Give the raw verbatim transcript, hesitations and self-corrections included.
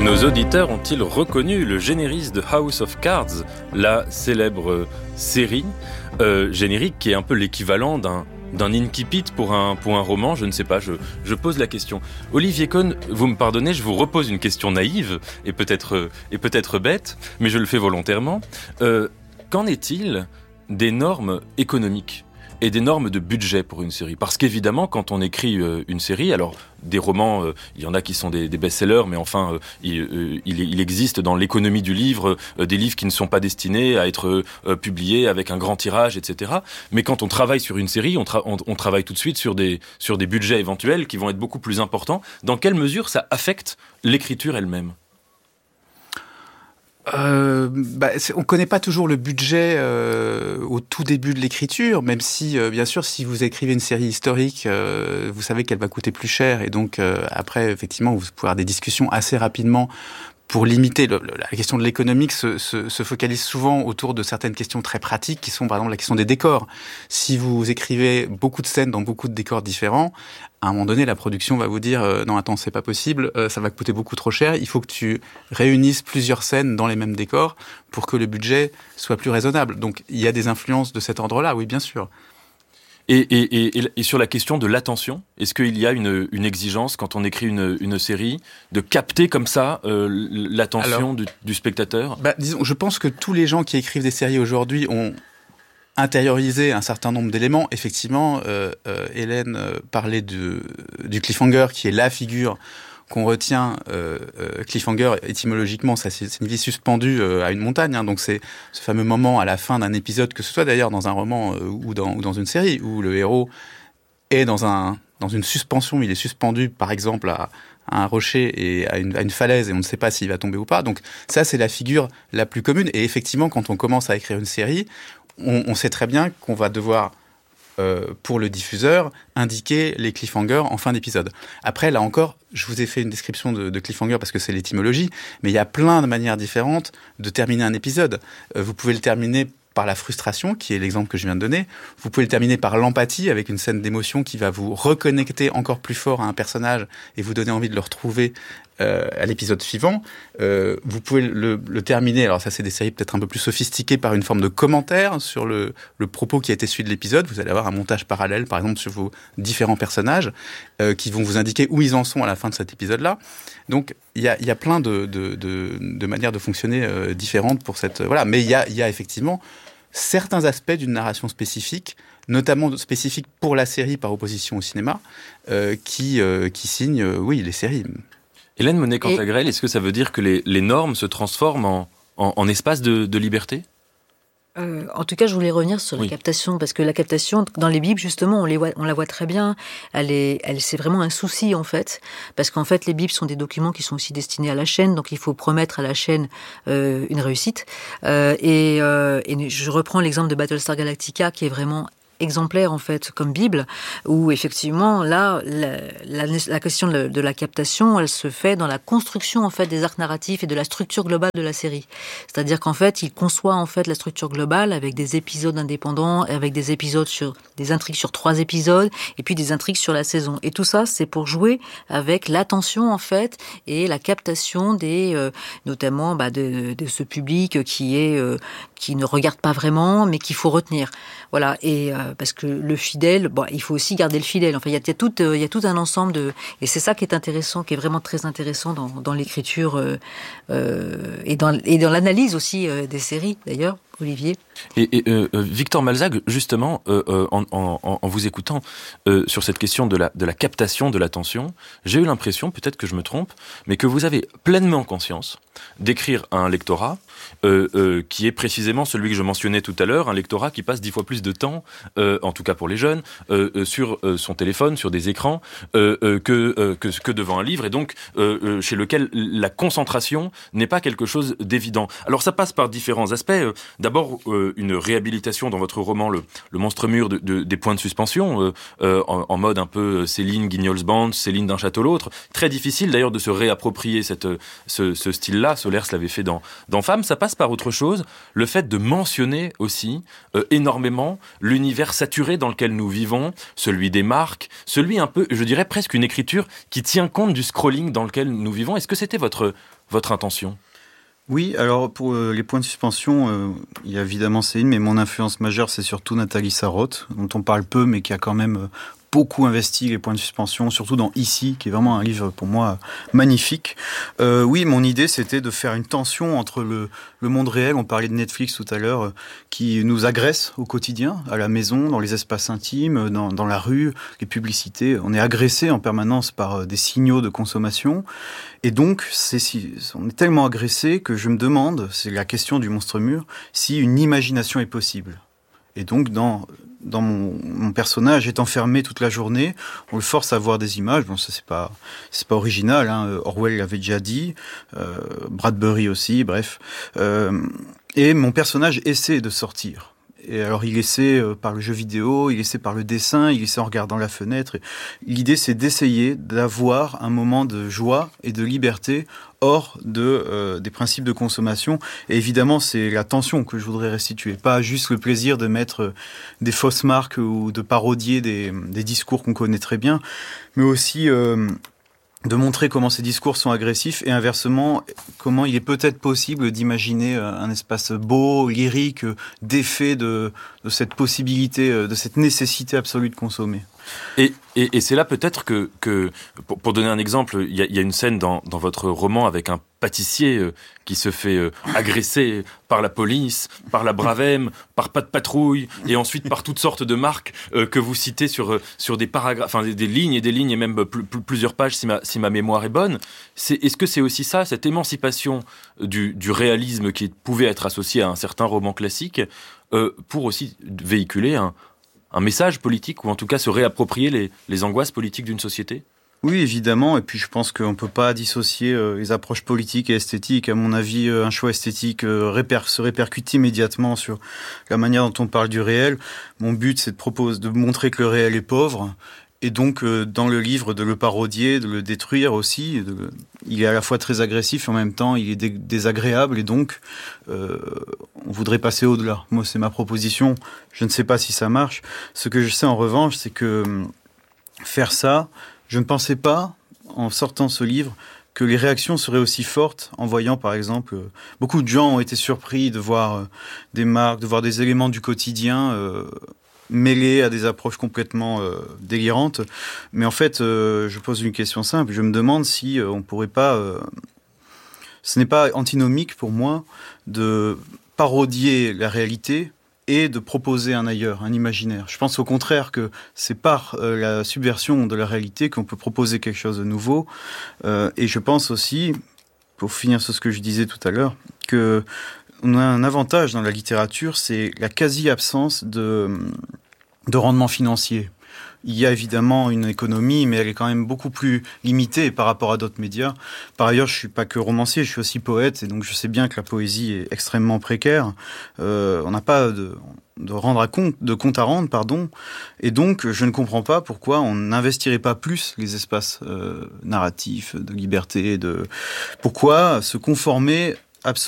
Nos auditeurs ont-ils reconnu le générique de House of Cards, la célèbre série euh, générique qui est un peu l'équivalent d'un, d'un incipit pour un, pour un roman, je ne sais pas, je, je pose la question. Olivier Cohn, vous me pardonnez, je vous repose une question naïve et peut-être, et peut-être bête, mais je le fais volontairement. Euh, qu'en est-il des normes économiques et des normes de budget pour une série? Parce qu'évidemment, quand on écrit euh, une série, alors des romans, euh, il y en a qui sont des, des best-sellers, mais enfin, euh, il, euh, il, il existe dans l'économie du livre euh, des livres qui ne sont pas destinés à être euh, publiés avec un grand tirage, et cetera. Mais quand on travaille sur une série, on, tra- on, on travaille tout de suite sur des, sur des budgets éventuels qui vont être beaucoup plus importants. Dans quelle mesure ça affecte l'écriture elle-même ? Euh, bah, on ne connaît pas toujours le budget euh, au tout début de l'écriture, même si, euh, bien sûr, si vous écrivez une série historique, euh, vous savez qu'elle va coûter plus cher. Et donc, euh, après, effectivement, vous pouvez avoir des discussions assez rapidement pour limiter. Le, le, la question de l'économique se, se, se focalise souvent autour de certaines questions très pratiques, qui sont, par exemple, la question des décors. Si vous écrivez beaucoup de scènes dans beaucoup de décors différents, à un moment donné, la production va vous dire euh, non, attends, c'est pas possible, euh, ça va coûter beaucoup trop cher. Il faut que tu réunisses plusieurs scènes dans les mêmes décors pour que le budget soit plus raisonnable. Donc, il y a des influences de cet ordre-là, oui, bien sûr. Et, et, et, et sur la question de l'attention, est-ce qu'il y a une, une exigence quand on écrit une, une série de capter comme ça euh, l'attention Alors, du, du spectateur ? Bah, disons, je pense que tous les gens qui écrivent des séries aujourd'hui ont intériorisé un certain nombre d'éléments. Effectivement, euh, euh, Hélène euh, parlait de, du cliffhanger, qui est la figure qu'on retient. euh, euh, cliffhanger, étymologiquement, ça, c'est, c'est une vie suspendue euh, à une montagne. Hein, donc c'est ce fameux moment à la fin d'un épisode, que ce soit d'ailleurs dans un roman euh, ou, dans, ou dans une série, où le héros est dans, un, dans une suspension, il est suspendu par exemple à, à un rocher et à une, à une falaise, et on ne sait pas s'il va tomber ou pas. Donc ça, c'est la figure la plus commune. Et effectivement, quand on commence à écrire une série, on, on sait très bien qu'on va devoir Euh, pour le diffuseur, indiquer les cliffhangers en fin d'épisode. Après, là encore, je vous ai fait une description de, de cliffhanger parce que c'est l'étymologie, mais il y a plein de manières différentes de terminer un épisode. Euh, vous pouvez le terminer par la frustration, qui est l'exemple que je viens de donner. Vous pouvez le terminer par l'empathie, avec une scène d'émotion qui va vous reconnecter encore plus fort à un personnage et vous donner envie de le retrouver euh, à l'épisode suivant. Euh, vous pouvez le, le terminer, alors ça c'est des séries peut-être un peu plus sophistiquées, par une forme de commentaire sur le, le propos qui a été suivi de l'épisode. Vous allez avoir un montage parallèle, par exemple, sur vos différents personnages euh, qui vont vous indiquer où ils en sont à la fin de cet épisode-là. Donc, il y a, y a plein de, de, de, de manières de fonctionner euh, différentes pour cette... Euh, voilà. Mais il y a, y a effectivement certains aspects d'une narration spécifique, notamment spécifique pour la série par opposition au cinéma, euh, qui, euh, qui signent, euh, oui, les séries. Hélène Monet-Cantagrel, est-ce que ça veut dire que les, les normes se transforment en, en, en espace de, de liberté ? Euh, en tout cas, je voulais revenir sur oui. la captation, parce que la captation, dans les Bibles, justement, on, les voit, on la voit très bien. Elle est, elle, c'est vraiment un souci, en fait, parce qu'en fait, les Bibles sont des documents qui sont aussi destinés à la chaîne, donc il faut promettre à la chaîne euh, une réussite. Euh, et, euh, et je reprends l'exemple de Battlestar Galactica, qui est vraiment exemplaire en fait comme Bible, où effectivement là la, la, la question de, de la captation, elle se fait dans la construction en fait des arcs narratifs et de la structure globale de la série. C'est-à-dire qu'en fait il conçoit en fait la structure globale avec des épisodes indépendants, avec des épisodes sur des intrigues sur trois épisodes et puis des intrigues sur la saison. Et tout ça c'est pour jouer avec l'attention en fait et la captation des euh, notamment bah, de, de ce public qui est euh, qui ne regarde pas vraiment mais qu'il faut retenir. Voilà, et euh, parce que le fidèle, bon, il faut aussi garder le fidèle. Enfin, il y a, il y a tout, euh, il y a tout un ensemble de, et c'est ça qui est intéressant, qui est vraiment très intéressant dans, dans l'écriture euh, euh, et dans et dans l'analyse aussi euh, des séries, d'ailleurs, Olivier. Et, et euh, Victor Malzag, justement, euh, euh, en, en, en vous écoutant euh, sur cette question de la de la captation de l'attention, j'ai eu l'impression, peut-être que je me trompe, mais que vous avez pleinement conscience d'écrire un lectorat euh, euh, qui est précisément celui que je mentionnais tout à l'heure, un lectorat qui passe dix fois plus de temps, euh, en tout cas pour les jeunes, euh, euh, sur euh, son téléphone, sur des écrans, euh, euh, que, euh, que que devant un livre, et donc euh, euh, chez lequel la concentration n'est pas quelque chose d'évident. Alors ça passe par différents aspects. D'abord, euh, une réhabilitation dans votre roman, le, le monstre mûr de, de, des points de suspension, euh, euh, en, en mode un peu Céline Guignol's Band, Céline d'un château l'autre. Très difficile d'ailleurs de se réapproprier cette, ce, ce style-là. Solers l'avait fait dans, dans Femmes. Ça passe par autre chose, le fait de mentionner aussi euh, énormément l'univers saturé dans lequel nous vivons, celui des marques, celui un peu, je dirais presque une écriture qui tient compte du scrolling dans lequel nous vivons. Est-ce que c'était votre, votre intention ? Oui, alors pour euh, les points de suspension, euh, il y a évidemment Céline, mais mon influence majeure, c'est surtout Nathalie Sarraute, dont on parle peu, mais qui a quand même euh, beaucoup investi les points de suspension, surtout dans Ici, qui est vraiment un livre pour moi magnifique. Euh, oui, mon idée, c'était de faire une tension entre le, le monde réel, on parlait de Netflix tout à l'heure, euh, qui nous agresse au quotidien, à la maison, dans les espaces intimes, dans, dans la rue, les publicités. On est agressé en permanence par euh, des signaux de consommation. Et donc, c'est, on est tellement agressé que je me demande, c'est la question du monstre mûr, si une imagination est possible. Et donc, dans, dans mon, mon personnage est enfermé toute la journée, on le force à voir des images. Bon, ça, c'est pas, c'est pas original, hein. Orwell l'avait déjà dit, euh, Bradbury aussi, bref. Euh, et mon personnage essaie de sortir. Et alors, il essaie euh, par le jeu vidéo, il essaie par le dessin, il essaie en regardant la fenêtre. Et l'idée, c'est d'essayer d'avoir un moment de joie et de liberté hors de, euh, des principes de consommation. Et évidemment, c'est la tension que je voudrais restituer. Pas juste le plaisir de mettre euh, des fausses marques ou de parodier des, des discours qu'on connaît très bien, mais aussi... Euh, de montrer comment ces discours sont agressifs et inversement, comment il est peut-être possible d'imaginer un espace beau, lyrique, défait de, de cette possibilité, de cette nécessité absolue de consommer. Et, et, et c'est là peut-être que, que pour, pour donner un exemple, il y a, y a une scène dans, dans votre roman avec un pâtissier euh, qui se fait euh, agresser par la police, par la Bravem, par Pas de Patrouille, et ensuite par toutes sortes de marques euh, que vous citez sur, euh, sur des paragraphes, enfin des, des lignes et des lignes et même pl- pl- plusieurs pages si ma, si ma mémoire est bonne. C'est, est-ce que c'est aussi ça, cette émancipation du, du réalisme qui pouvait être associé à un certain roman classique, euh, pour aussi véhiculer un un message politique, ou en tout cas se réapproprier les, les angoisses politiques d'une société ? Oui, évidemment, et puis je pense qu'on ne peut pas dissocier euh, les approches politiques et esthétiques. À mon avis, euh, un choix esthétique euh, réper- se répercute immédiatement sur la manière dont on parle du réel. Mon but, c'est de, propose, de montrer que le réel est pauvre, et donc euh, dans le livre, de le parodier, de le détruire aussi. De, il est à la fois très agressif, et en même temps, il est dé- désagréable, et donc euh, on voudrait passer au-delà. Moi, c'est ma proposition. Je ne sais pas si ça marche. Ce que je sais en revanche, c'est que euh, faire ça, je ne pensais pas, en sortant ce livre, que les réactions seraient aussi fortes en voyant, par exemple, euh, beaucoup de gens ont été surpris de voir euh, des marques, de voir des éléments du quotidien euh, mêlés à des approches complètement euh, délirantes. Mais en fait, euh, je pose une question simple. Je me demande si euh, on pourrait pas... Euh, ce n'est pas antinomique pour moi de parodier la réalité et de proposer un ailleurs, un imaginaire. Je pense au contraire que c'est par euh, la subversion de la réalité qu'on peut proposer quelque chose de nouveau. Euh, et je pense aussi, pour finir sur ce que je disais tout à l'heure, que on a un avantage dans la littérature, c'est la quasi-absence de, de rendement financier. Il y a évidemment une économie, mais elle est quand même beaucoup plus limitée par rapport à d'autres médias. Par ailleurs, je ne suis pas que romancier, je suis aussi poète, et donc je sais bien que la poésie est extrêmement précaire. Euh, on n'a pas de, de, rendre à compte, de compte à rendre, pardon. Et donc, je ne comprends pas pourquoi on n'investirait pas plus les espaces euh, narratifs, de liberté, de... Pourquoi se conformer absolument